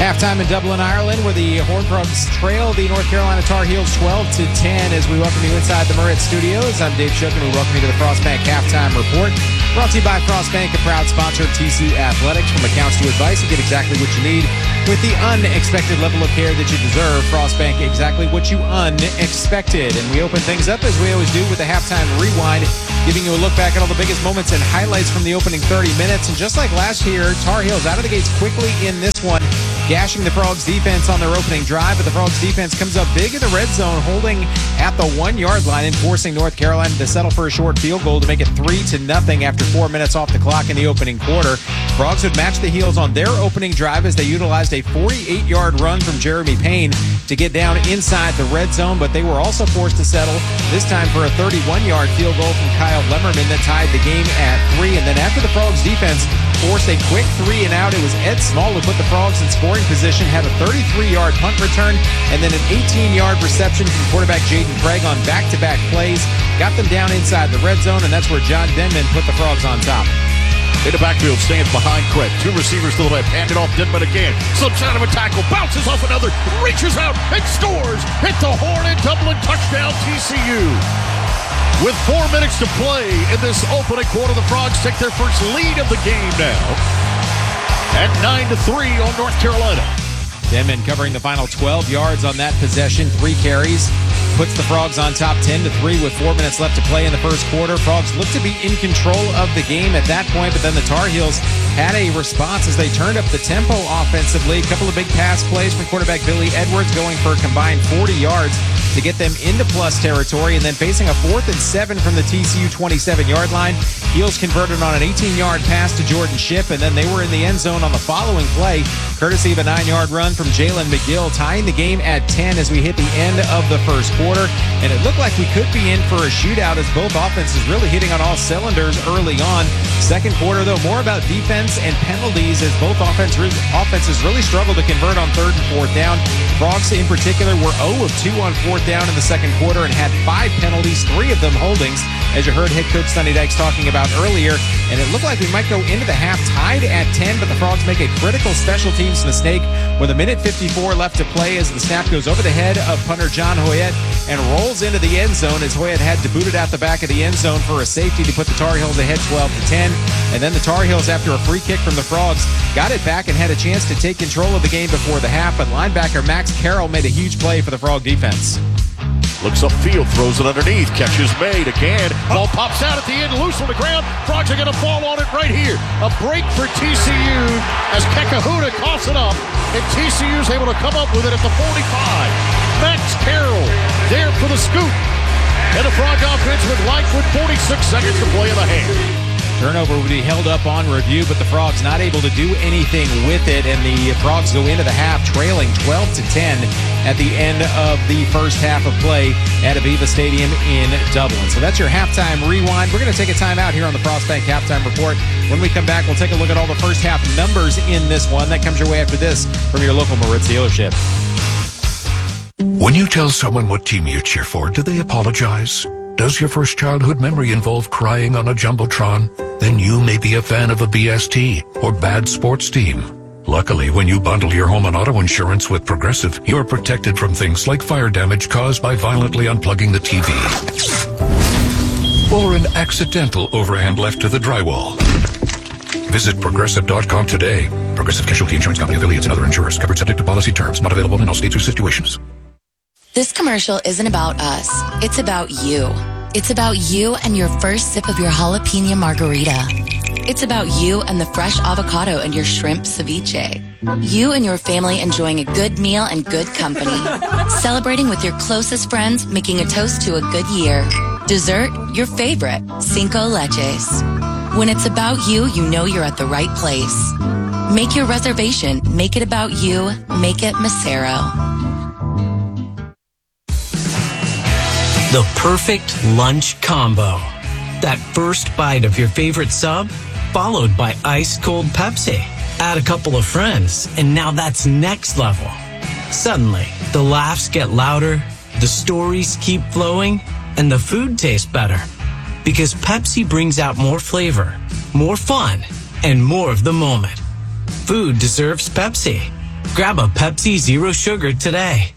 Halftime in Dublin, Ireland, where the Horned Frogs trail the North Carolina Tar Heels 12-10 as we welcome you inside the Moritz Studios. I'm Dave Shook, and we welcome you to the Frostbank Halftime Report. Brought to you by Frostbank, a proud sponsor of TCU Athletics. From accounts to advice, you get exactly what you need with the unexpected level of care that you deserve. Frostbank, exactly what you unexpected. And we open things up, as we always do, with a Halftime Rewind, giving you a look back at all the biggest moments and highlights from the opening 30 minutes. And just like last year, Tar Heels out of the gates quickly in this one, gashing the Frogs defense on their opening drive, but the Frogs defense comes up big in the red zone, holding at the 1-yard line and forcing North Carolina to settle for a short field goal to make it 3-0 after 4 minutes off the clock in the opening quarter. Frogs would match the Heels on their opening drive as they utilized a 48-yard run from Jeremy Payne to get down inside the red zone, but they were also forced to settle, this time for a 31-yard field goal from Kyle Lemmerman that tied the game at 3. And then after the Frogs defense forced a quick 3-and-out, it was Ed Small who put the Frogs in scoring position, had a 33-yard punt return, and then an 18-yard reception from quarterback Jaden Craig on back-to-back plays. Got them down inside the red zone, and that's where John Denman put the Frogs on top. In the backfield, stands behind Craig. Two receivers to the left, handed off Denman again. Slips out of a tackle, bounces off another, reaches out and scores. Hit the horn and Dublin, touchdown TCU. With 4 minutes to play in this opening quarter, the Frogs take their first lead of the game now at 9-3 on North Carolina. Denman covering the final 12 yards on that possession, 3 carries. Puts the Frogs on top 10-3 with 4 minutes left to play in the first quarter. Frogs look to be in control of the game at that point, but then the Tar Heels had a response as they turned up the tempo offensively. A couple of big pass plays from quarterback Billy Edwards, going for a combined 40 yards to get them into plus territory, and then facing a 4th and 7 from the TCU 27-yard line. Heels converted on an 18-yard pass to Jordan Shipp, and then they were in the end zone on the following play, courtesy of a 9-yard run from Jalen McGill, tying the game at 10 as we hit the end of the first quarter. And it looked like we could be in for a shootout as both offenses really hitting on all cylinders early on. Second quarter, though, more about defense and penalties as both offenses really struggled to convert on 3rd and 4th down. Frogs in particular were 0 of 2 on 4th down in the second quarter and had 5 penalties, 3 of them holdings, as you heard head coach Sonny Dykes talking about earlier. And it looked like we might go into the half tied at 10, but the Frogs make a critical special teams mistake with 1:54 left to play as the snap goes over the head of punter John Hoyette and rolls into the end zone as Hoyette had to boot it out the back of the end zone for a safety to put the Tar Heels ahead 12-10. And then the Tar Heels, after a free kick from the Frogs, got it back and had a chance to take control of the game before the half, but linebacker Max Carroll made a huge play for the Frog defense. Looks upfield, throws it underneath, catch is made again. Ball pops out at the end, loose on the ground. Frogs are going to fall on it right here. A break for TCU as Kekahuta coughs it up, and TCU is able to come up with it at the 45. Max Carroll there for the scoop. And the Frog offense with life with 46 seconds to play in the half. Turnover would be held up on review, but the Frogs not able to do anything with it, and the Frogs go into the half trailing 12-10 at the end of the first half of play at Aviva Stadium in Dublin. So that's your halftime rewind. We're going to take a time out here on the Frostbank Halftime Report. When we come back, we'll take a look at all the first half numbers in this one. That comes your way after this from your local Moritz dealership. When you tell someone what team you cheer for, do they apologize? Does your first childhood memory involve crying on a Jumbotron? Then you may be a fan of a BST or bad sports team. Luckily, when you bundle your home and auto insurance with Progressive, you're protected from things like fire damage caused by violently unplugging the TV or an accidental overhand left to the drywall. Visit Progressive.com today. Progressive Casualty Insurance Company, affiliates, and other insurers. Covered subject to policy terms. Not available in all states or situations. This commercial isn't about us. It's about you. It's about you and your first sip of your jalapeno margarita. It's about you and the fresh avocado and your shrimp ceviche. You and your family enjoying a good meal and good company. Celebrating with your closest friends, making a toast to a good year. Dessert, your favorite, Cinco Leches. When it's about you, you know you're at the right place. Make your reservation. Make it about you. Make it Macero. The perfect lunch combo. That first bite of your favorite sub, followed by ice-cold Pepsi. Add a couple of friends, and now that's next level. Suddenly, the laughs get louder, the stories keep flowing, and the food tastes better. Because Pepsi brings out more flavor, more fun, and more of the moment. Food deserves Pepsi. Grab a Pepsi Zero Sugar today.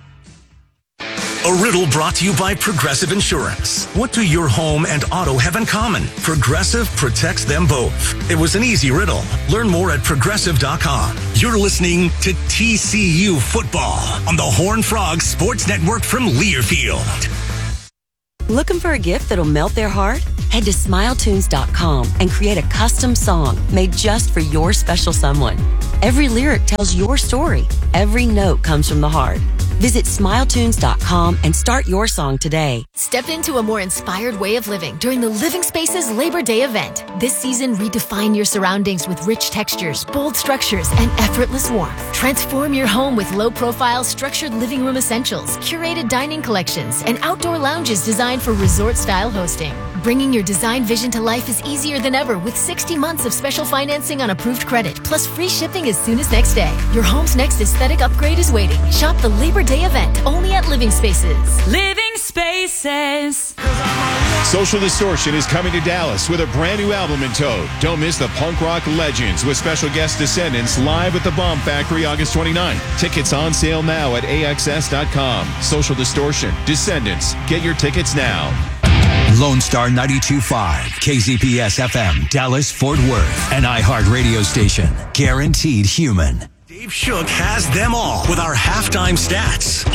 A riddle brought to you by Progressive Insurance. What do your home and auto have in common? Progressive protects them both. It was an easy riddle. Learn more at Progressive.com. You're listening to TCU Football on the Horned Frogs Sports Network from Learfield. Looking for a gift that'll melt their heart? Head to SmileTunes.com and create a custom song made just for your special someone. Every lyric tells your story. Every note comes from the heart. Visit SmileTunes.com and start your song today. Step into a more inspired way of living during the Living Spaces Labor Day event. This season, redefine your surroundings with rich textures, bold structures, and effortless warmth. Transform your home with low-profile, structured living room essentials, curated dining collections, and outdoor lounges designed for resort-style hosting. Bringing your design vision to life is easier than ever with 60 months of special financing on approved credit, plus free shipping as soon as next day. Your home's next aesthetic upgrade is waiting. Shop the Labor Day event only at Living Spaces. Living Spaces. Social Distortion is coming to Dallas with a brand new album in tow. Don't miss the punk rock legends with special guest Descendants live at the Bomb Factory August 29th. Tickets on sale now at AXS.com. Social Distortion, Descendants. Get your tickets now. Lone Star 92.5, KZPS FM, Dallas, Fort Worth, an iHeart radio station. Guaranteed human. Dave Shook has them all with our halftime stats.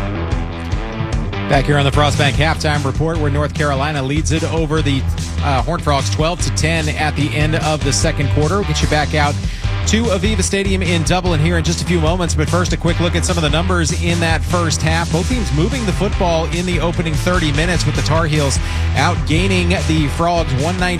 Back here on the Frostbank Halftime Report, where North Carolina leads it over the Horned Frogs 12-10 at the end of the second quarter. We'll get you back out to Aviva Stadium in Dublin here in just a few moments. But first, a quick look at some of the numbers in that first half. Both teams moving the football in the opening 30 minutes, with the Tar Heels outgaining the Frogs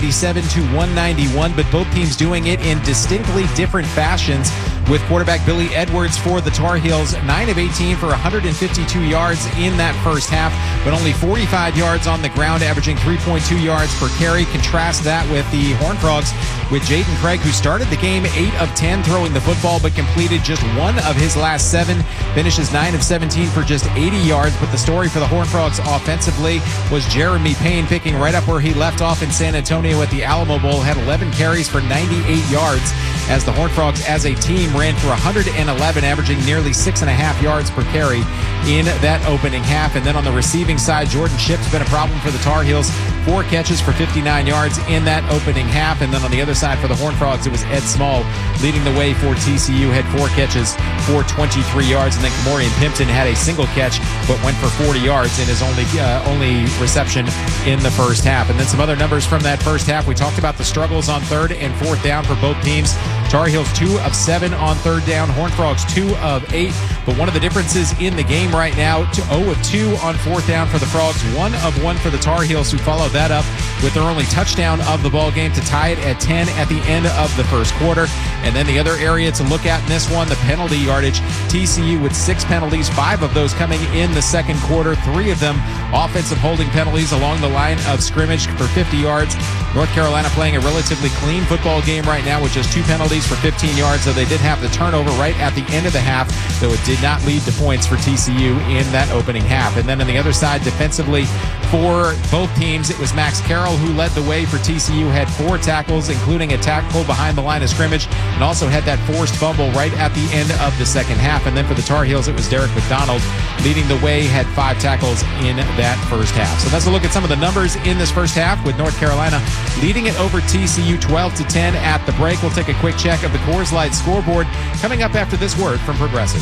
197-191, but both teams doing it in distinctly different fashions, with quarterback Billy Edwards for the Tar Heels 9 of 18 for 152 yards in that first half, but only 45 yards on the ground, averaging 3.2 yards per carry. Contrast that with the Horned Frogs with Jaden Craig, who started the game 8 of 10 throwing the football, but completed just 1 of his last 7, finishes 9 of 17 for just 80 yards. But the story for the Horned Frogs offensively was Jeremy Payne, picking right up where he left off in San Antonio at the Alamo Bowl, had 11 carries for 98 yards, as the Horned Frogs as a team ran for 111, averaging nearly 6.5 yards per carry in that opening half. And then on the receiving side, Jordan Shipp's been a problem for the Tar Heels, 4 catches for 59 yards in that opening half. And then on the other side for the Horned Frogs, it was Ed Small leading the way for TCU, had 4 catches for 23 yards. And then Kamorian Pimpton had a single catch, but went for 40 yards in his only reception in the first half. And then some other numbers from that first half. We talked about the struggles on 3rd and 4th down for both teams. Tar Heels 2 of 7 on 3rd down. Horned Frogs 2 of 8. But one of the differences in the game right now, 0 of 2 on 4th down for the Frogs, 1 of 1 for the Tar Heels, who followed that up with their only touchdown of the ball game to tie it at 10 at the end of the first quarter. And then the other area to look at in this one, the penalty yardage. TCU with 6 penalties, 5 of those coming in the second quarter, 3 of them offensive holding penalties along the line of scrimmage for 50 yards. North Carolina playing a relatively clean football game right now with just 2 penalties for 15 yards, though they did have the turnover right at the end of the half, though it did not lead to points for TCU in that opening half. And then on the other side, defensively for both teams, it was Max Carroll who led the way for TCU, had 4 tackles, including a tackle behind the line of scrimmage, and also had that forced fumble right at the end of the second half. And then for the Tar Heels, it was Derek McDonald leading the way, had 5 tackles in that first half. So that's a look at some of the numbers in this first half, with North Carolina leading it over TCU 12-10 at the break. We'll take a quick check of the Coors Light scoreboard coming up after this word from Progressive.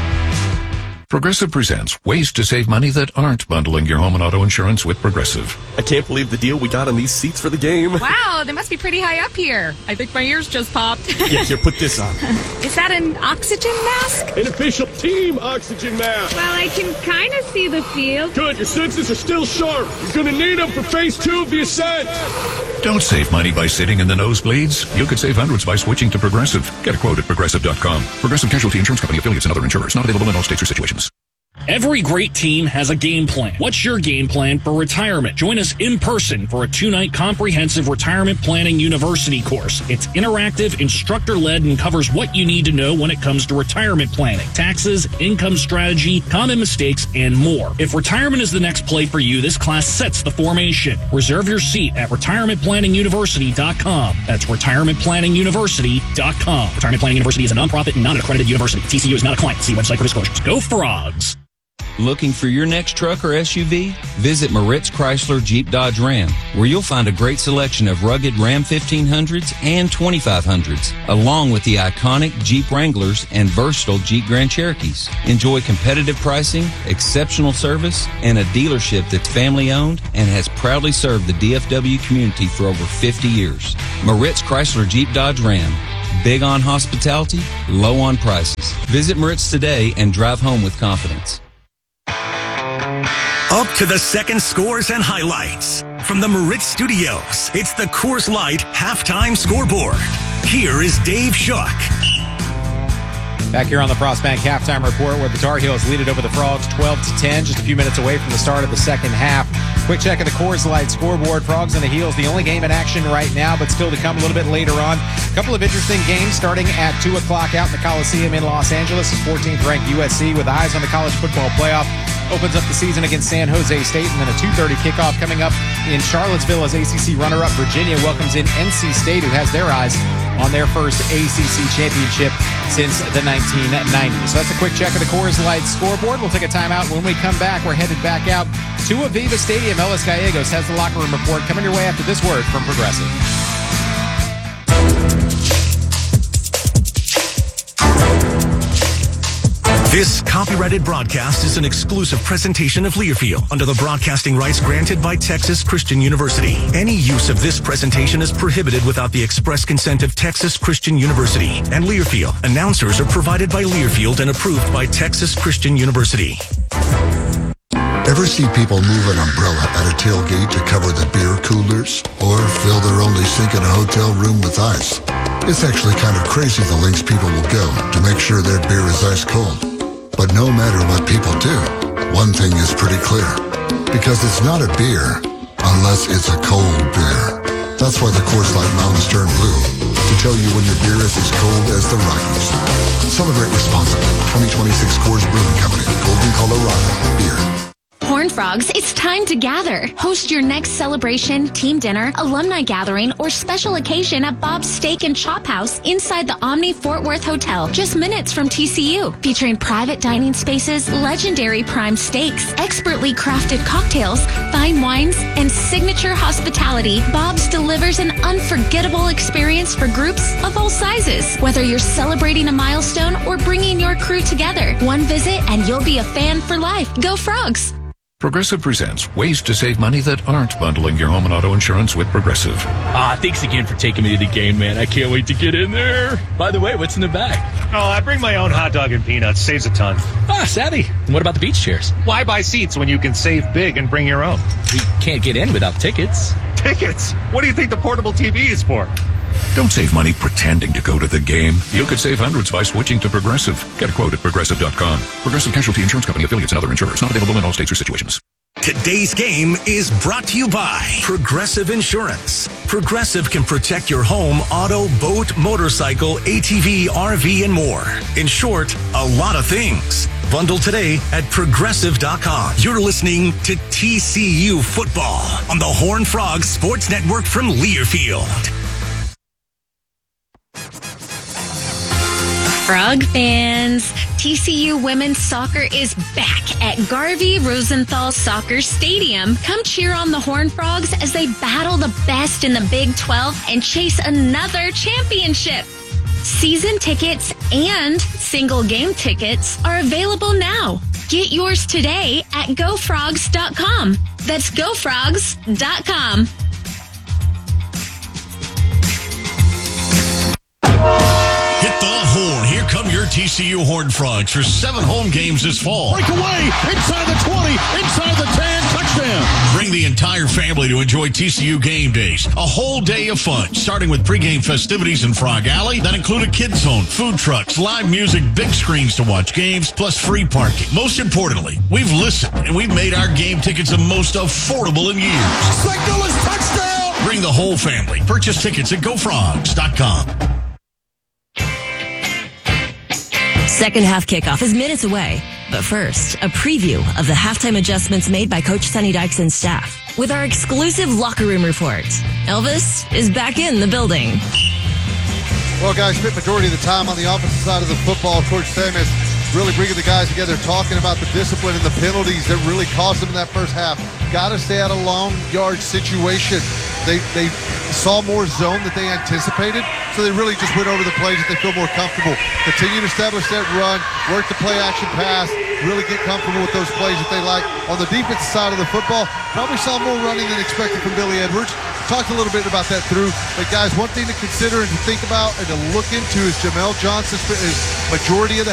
Progressive presents ways to save money that aren't bundling your home and auto insurance with Progressive. I can't believe the deal we got on these seats for the game. Wow, they must be pretty high up here. I think my ears just popped. Yeah, here, put this on. Is that an oxygen mask? An official team oxygen mask. Well, I can kind of see the field. Good, your senses are still sharp. You're going to need them for phase 2 of the ascent. Don't save money by sitting in the nosebleeds. You could save hundreds by switching to Progressive. Get a quote at Progressive.com. Progressive Casualty Insurance Company, affiliates, and other insurers. Not available in all states or situations. Every great team has a game plan. What's your game plan for retirement? Join us in person for a 2-night comprehensive retirement planning university course. It's interactive, instructor-led, and covers what you need to know when it comes to retirement planning, taxes, income strategy, common mistakes, and more. If retirement is the next play for you, this class sets the formation. Reserve your seat at retirementplanninguniversity.com. That's retirementplanninguniversity.com. Retirement Planning University is a nonprofit and non-accredited university. TCU is not a client. See website for disclosures. Go Frogs! Looking for your next truck or SUV? Visit Moritz Chrysler Jeep Dodge Ram, where you'll find a great selection of rugged Ram 1500s and 2500s, along with the iconic Jeep Wranglers and versatile Jeep Grand Cherokees. Enjoy competitive pricing, exceptional service, and a dealership that's family-owned and has proudly served the DFW community for over 50 years. Moritz Chrysler Jeep Dodge Ram. Big on hospitality, low on prices. Visit Moritz today and drive home with confidence. Up to the second scores and highlights. From the Moritz Studios, it's the Coors Light Halftime Scoreboard. Here is Dave Shook. Back here on the Frost Bank Halftime Report, where the Tar Heels lead it over the Frogs 12-10, just a few minutes away from the start of the second half. Quick check of the Coors Light scoreboard. Frogs and the Heels, the only game in action right now, but still to come a little bit later on. A couple of interesting games starting at 2 o'clock out in the Coliseum in Los Angeles. Is 14th-ranked USC with eyes on the college football playoff. Opens up the season against San Jose State, and then a 2:30 kickoff coming up in Charlottesville as ACC runner-up Virginia welcomes in NC State, who has their eyes on their first ACC championship since the 1990s. So that's a quick check of the Coors Light scoreboard. We'll take a timeout. When we come back, we're headed back out to Aviva Stadium. Ellis Gallegos has the locker room report coming your way after this word from Progressive. This copyrighted broadcast is an exclusive presentation of Learfield under the broadcasting rights granted by Texas Christian University. Any use of this presentation is prohibited without the express consent of Texas Christian University and Learfield. Announcers are provided by Learfield and approved by Texas Christian University. Ever see people move an umbrella at a tailgate to cover the beer coolers? Or fill their only sink in a hotel room with ice? It's actually kind of crazy the lengths people will go to make sure their beer is ice cold. But no matter what people do, one thing is pretty clear. Because it's not a beer unless it's a cold beer. That's why the Coors Light Mountains turn blue. To tell you when your beer is as cold as the Rockies. Celebrate responsibly. 2026 Coors Brewing Company. Golden, Colorado. Beer. Horned Frogs, it's time to gather. Host your next celebration, team dinner, alumni gathering, or special occasion at Bob's Steak and Chop House inside the Omni Fort Worth Hotel, just minutes from TCU. Featuring private dining spaces, legendary prime steaks, expertly crafted cocktails, fine wines, and signature hospitality, Bob's delivers an unforgettable experience for groups of all sizes. Whether you're celebrating a milestone or bringing your crew together, one visit and you'll be a fan for life. Go Frogs! Progressive presents ways to save money that aren't bundling your home and auto insurance with Progressive. Thanks again for taking me to the game, man. I can't wait to get in there. By the way, what's in the bag? Oh, I bring my own hot dog and peanuts. Saves a ton. Savvy. And what about the beach chairs? Why buy seats when you can save big and bring your own? We can't get in without tickets. Tickets? What do you think the portable TV is for? Don't save money pretending to go to the game. You could save hundreds by switching to Progressive. Get a quote at Progressive.com. Progressive Casualty Insurance Company, affiliates, and other insurers. Not available in all states or situations. Today's game is brought to you by Progressive Insurance. Progressive can protect your home, auto, boat, motorcycle, ATV, RV, and more. In short, a lot of things. Bundle today at Progressive.com. You're listening to TCU Football on the Horned Frogs Sports Network from Learfield. Frog fans, TCU women's soccer is back at Garvey Rosenthal Soccer Stadium. Come cheer on the Horned Frogs as they battle the best in the Big 12 and chase another championship. Season tickets and single game tickets are available now. Get yours today at GoFrogs.com. That's GoFrogs.com. Hit the horn. Here come your your TCU Horned Frogs for 7 home games this fall. Breakaway, inside the 20, inside the 10, touchdown. Bring the entire family to enjoy TCU game days. A whole day of fun, starting with pregame festivities in Frog Alley that include a kids zone, food trucks, live music, big screens to watch games, plus free parking. Most importantly, we've listened and we've made our game tickets the most affordable in years. St. Louis touchdown! Bring the whole family. Purchase tickets at gofrogs.com. Second half kickoff is minutes away. But first, a preview of the halftime adjustments made by Coach Sonny Dykes and staff with our exclusive locker room report. Elvis is back in the building. Well, guys, spent majority of the time on the offensive side of the football. Coach Themis really bringing the guys together, talking about the discipline and the penalties that really cost them in that first half. Got to stay out of long yard situation. They saw more zone than they anticipated, so they really just went over the plays that they feel more comfortable. Continue to establish that run, work the play action pass, really get comfortable with those plays that they like. On the defensive side of the football, probably saw more running than expected from Billy Edwards. Talked a little bit about that through. But, guys, one thing to consider and to think about and to look into is Jamel Johnson is majority of the